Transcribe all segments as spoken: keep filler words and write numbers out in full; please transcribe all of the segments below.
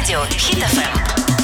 радио Хит эф эм.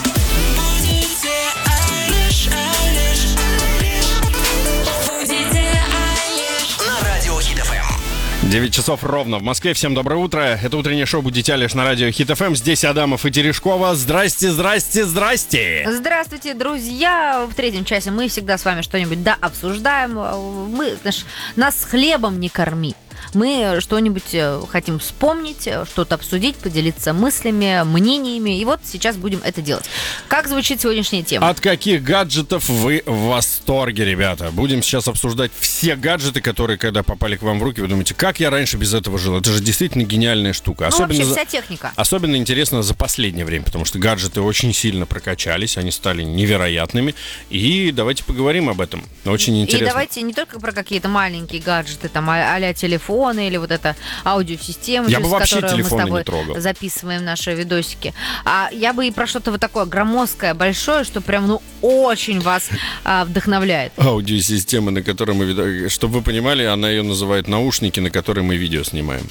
девять часов ровно в Москве. Всем доброе утро. Это утреннее шоу «Будите Алиш» на радио Хит эф эм. Здесь Адамов и Терешкова. Здрасте, здрасте, здрасте. Здравствуйте, друзья. В третьем часе мы всегда с вами что-нибудь да обсуждаем. Мы, знаешь, нас хлебом не корми. Мы что-нибудь хотим вспомнить, что-то обсудить, поделиться мыслями, мнениями. И вот сейчас будем это делать. Как звучит сегодняшняя тема? От каких гаджетов вы в восторге, ребята? Будем сейчас обсуждать все гаджеты, которые, когда попали к вам в руки, вы думаете, как я раньше без этого жил? Это же действительно гениальная штука. Ну, особенно вообще за... вся техника. Особенно интересно за последнее время, потому что гаджеты очень сильно прокачались, они стали невероятными. И давайте поговорим об этом. Очень интересно. И давайте не только про какие-то маленькие гаджеты, там, а-ля телефон, или вот эта аудиосистема, я через бы вообще которую мы с тобой не трогал. записываем наши видосики. А я бы и про что-то вот такое громоздкое, большое, что прям, ну, очень вас а, вдохновляет. Аудиосистема, на которой мы... видео, чтобы вы понимали, она ее называет наушники, на которые мы видео снимаем.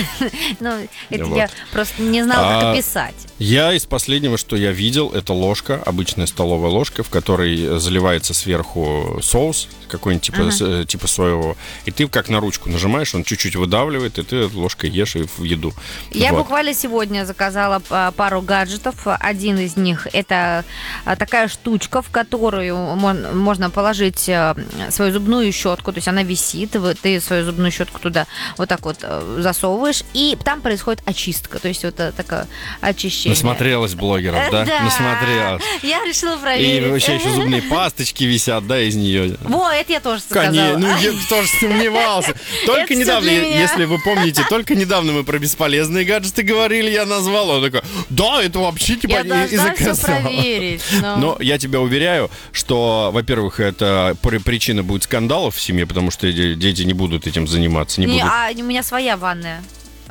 Ну, это я просто не знала, как описать. Я из последнего, что я видел, это ложка, обычная столовая ложка, в которой заливается сверху соус, какой-нибудь типа, uh-huh. типа соевого, и ты как на ручку нажимаешь, он чуть-чуть выдавливает, и ты ложкой ешь и в еду. Я вот. буквально сегодня заказала пару гаджетов. Один из них — это такая штучка, в которую можно положить свою зубную щетку, то есть она висит, ты свою зубную щетку туда вот так вот засовываешь, и там происходит очистка, то есть вот такое очищение. Насмотрелась блогеров, да? Да. Насмотрелась. Я решила проверить. И вообще еще зубные пасточки висят, да, из нее. Во, это я тоже сказала. Конечно, ну я тоже сомневался. Только недавно, если вы помните, только недавно мы про бесполезные гаджеты говорили, я назвал, он такой, да, это вообще типа я и заказал. все проверить. Но... но я тебя уверяю, что, во-первых, это причина будет скандалов в семье, потому что дети не будут этим заниматься. Не не, будут... А у меня своя ванная.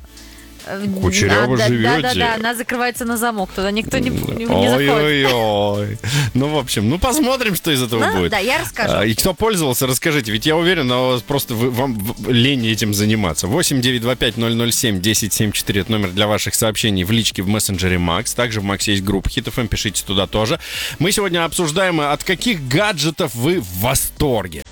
Кучеряво а, живете. Да, да, да, она закрывается на замок, туда никто не, не, не заходит. Ой-ой-ой. Ну, в общем, ну посмотрим, что из этого ну, будет. Да, я расскажу. И кто пользовался, расскажите. Ведь я уверен, у вас просто вы, вам лень этим заниматься. восемь девятьсот двадцать пять ноль ноль семь десять семьдесят четыре это номер для ваших сообщений в личке в мессенджере Макс. Также в Максе есть группа Хит эф эм, пишите туда тоже. Мы сегодня обсуждаем, от каких гаджетов вы в восторге.